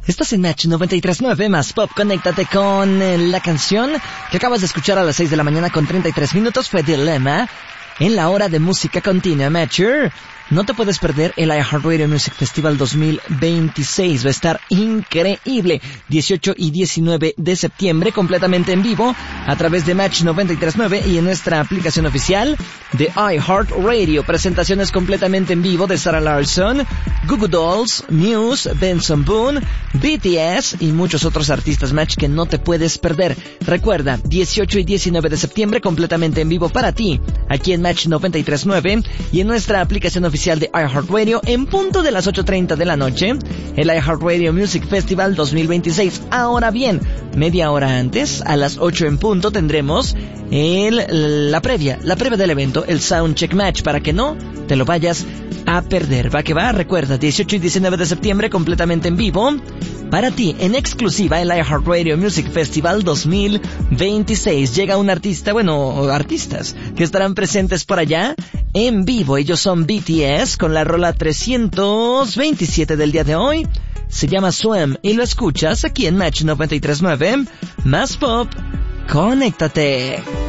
Estás en Match 93.9 más Pop. Conéctate con la canción que acabas de escuchar a las 6 de la mañana con 33 minutos. Fue Dilemma en la hora de música continua. Matcher, no te puedes perder el iHeartRadio Music Festival 2026. Va a estar increíble. 18 y 19 de septiembre, completamente en vivo, a través de Match 93.9 y en nuestra aplicación oficial de iHeartRadio. Presentaciones completamente en vivo de Sarah Larsson, Goo Goo Dolls, Muse, Benson Boone, BTS y muchos otros artistas, Match, que no te puedes perder. Recuerda, 18 y 19 de septiembre, completamente en vivo para ti, aquí en Match 93.9 y en nuestra aplicación oficial de iHeartRadio en punto de las 8:30 de la noche, el iHeartRadio Music Festival 2026. Ahora bien, media hora antes, a las 8 en punto, tendremos la previa del evento, el Soundcheck Match, para que no te lo vayas a perder. Va que va, recuerda, 18 y 19 de septiembre, completamente en vivo, para ti, en exclusiva, el iHeartRadio Music Festival 2026. Llega un artista, artistas, que estarán presentes por allá, en vivo. Ellos son BTS, con la rola 327 del día de hoy. Se llama Swim, y lo escuchas aquí en Match 93.9, más Pop. Conéctate.